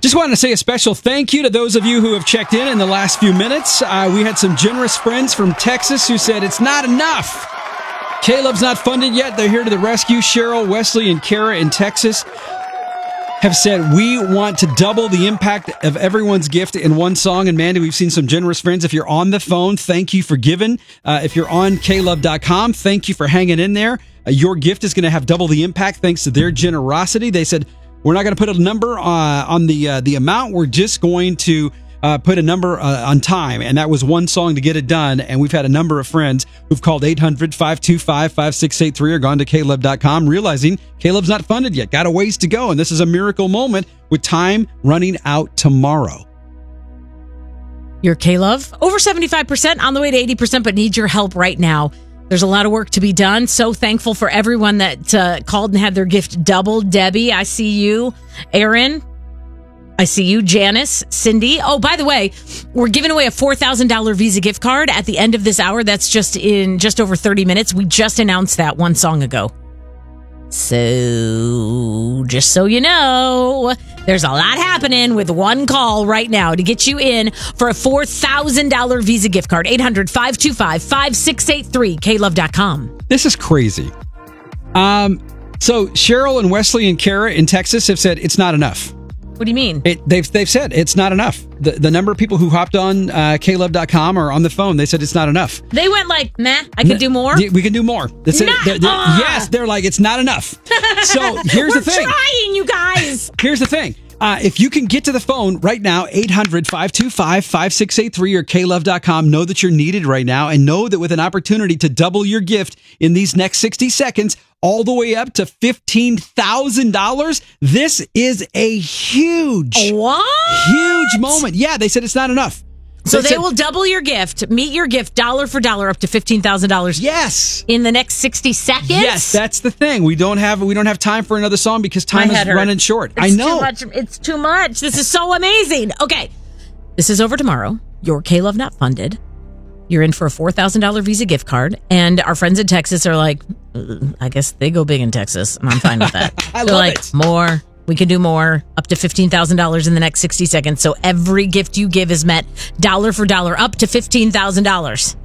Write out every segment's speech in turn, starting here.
Just wanted to say a special thank you to those of you who have checked in the last few minutes. We had some generous friends from Texas who said it's not enough. Caleb's not funded yet. They're here to the rescue. Cheryl, Wesley, and Kara in Texas have said we want to double the impact of everyone's gift in one song. And Mandy, we've seen some generous friends. If you're on the phone, thank you for giving. If you're on klove.com, thank you for hanging in there. Your gift is going to have double the impact thanks to their generosity. They said, we're not going to put a number on the amount. We're just going to put a number on time. And that was one song to get it done. And we've had a number of friends who've called 800-525-5683 or gone to Caleb.com realizing Caleb's not funded yet. Got a ways to go. And this is a miracle moment with time running out tomorrow. Your Caleb, over 75%, on the way to 80%, but need your help right now. There's a lot of work to be done. So thankful for everyone that called and had their gift doubled. Debbie, I see you. Aaron, I see you. Janice, Cindy. Oh, by the way, we're giving away a $4,000 Visa gift card at the end of this hour. That's just in just over 30 minutes. We just announced that one song ago. So, just so you know, there's a lot happening with one call right now to get you in for a $4,000 Visa gift card. 800-525-5683, klove.com. This is crazy. So Cheryl and Wesley and Kara in Texas have said it's not enough. What do you mean? They've said it's not enough. The number of people who hopped on Caleb.com or on the phone, they said it's not enough. They went like, meh, I can do more? We can do more. Yes, they're like, it's not enough. So here's the thing. We're trying, you guys. Here's the thing. If you can get to the phone right now, 800-525-5683 or klove.com, know that you're needed right now and know that with an opportunity to double your gift in these next 60 seconds, all the way up to $15,000, this is a huge moment. Yeah, they said it's not enough. So they will double your gift, meet your gift dollar for dollar up to $15,000. Yes. In the next 60 seconds? Yes, that's the thing. We don't have time for another song because time is running short. I know. It's too much. This is so amazing. Okay. This is over tomorrow. Your Caleb not funded. You're in for a $4,000 Visa gift card. And our friends in Texas are like, I guess they go big in Texas, and I'm fine with that. I love it. More. We can do more, up to $15,000 in the next 60 seconds. So every gift you give is met dollar for dollar, up to $15,000.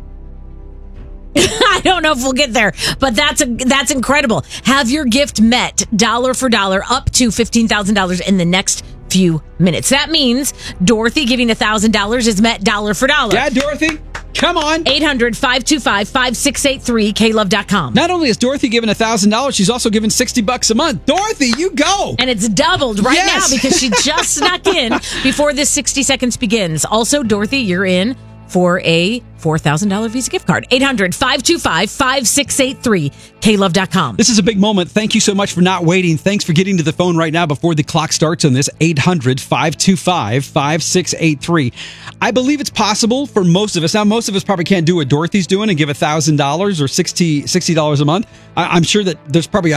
I don't know if we'll get there, but that's incredible. Have your gift met dollar for dollar, up to $15,000 in the next few minutes. That means Dorothy giving $1,000 is met dollar for dollar. Yeah, Dorothy. Come on. 800-525-5683, klove.com. Not only is Dorothy given $1,000, she's also given $60 a month. Dorothy, you go. And it's doubled right now because she just snuck in before this 60 seconds begins. Also, Dorothy, you're in for a $4,000 Visa gift card. 800-525-5683, klove.com. This is a big moment. Thank you so much for not waiting. Thanks for getting to the phone right now before the clock starts on this. 800-525-5683. I believe it's possible for most of us. Now, most of us probably can't do what Dorothy's doing and give $1,000 or $60 a month. I'm sure that there's probably